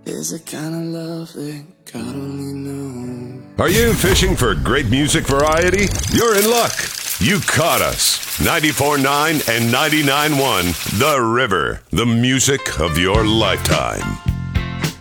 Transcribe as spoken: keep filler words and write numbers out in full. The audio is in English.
Is a kind of love that God only knows. Are you fishing for great music variety? You're in luck. You caught us. ninety-four point nine and ninety-nine point one The River. The music of your lifetime.